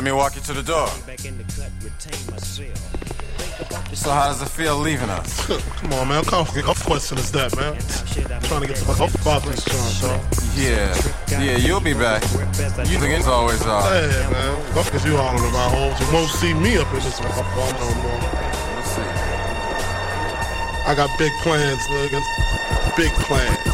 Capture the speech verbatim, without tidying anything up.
Let me walk you to the door. So how does it feel leaving us? Come on, man. What kind of question is that, man? I'm trying to get the fuck about this joint, bro. Yeah. Yeah, you'll be back. You think it's always are. Hey, man. What the fuck is you all about, hoes? You won't see me up in this motherfucker no more. Let's see. I got big plans, nigga. Big plans.